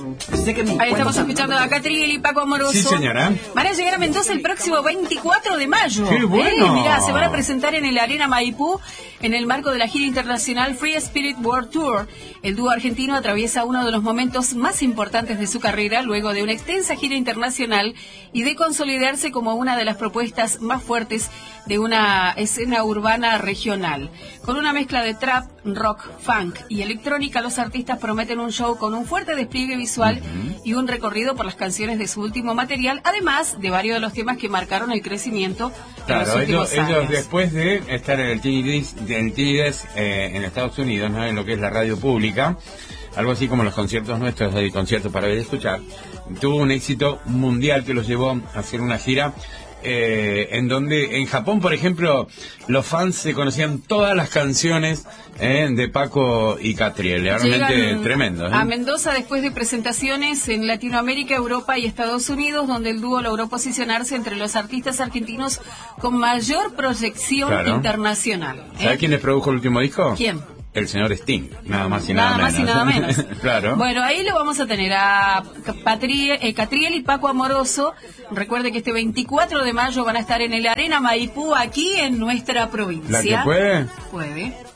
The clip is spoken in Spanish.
Ahí estamos escuchando a Catriel y Paco Amoroso. Sí, señora. Van a llegar a Mendoza el próximo 24 de mayo. ¡Qué bueno! Mirá, se van a presentar en el Arena Maipú en el marco de la gira internacional Free Spirit World Tour. El dúo argentino atraviesa uno de los momentos más importantes de su carrera luego de una extensa gira internacional y de consolidarse como una de las propuestas más fuertes de una escena urbana regional. Con una mezcla de trap, rock, funk y electrónica, los artistas prometen un show con un fuerte despliegue visual y un recorrido por las canciones de su último material, además de varios de los temas que marcaron el crecimiento de los últimos años. Ellos después de estar en el TIDES en Estados Unidos, ¿no?, en lo que es la radio pública, algo así como los conciertos nuestros, el concierto para ver y escuchar, tuvo un éxito mundial que los llevó a hacer una gira en donde en Japón, por ejemplo, los fans se conocían todas las canciones de Paco y Catriel, realmente llegan tremendo. A Mendoza después de presentaciones en Latinoamérica, Europa y Estados Unidos, donde el dúo logró posicionarse entre los artistas argentinos con mayor proyección internacional. ¿Sabe quién les produjo el último disco? ¿Quién? El señor Sting, nada más y nada menos. Más y nada menos. Claro. Bueno, ahí lo vamos a tener a Catriel y Paco Amoroso. Recuerde que este 24 de mayo van a estar en el Arena Maipú, aquí en nuestra provincia. ¿La que puede? Puede.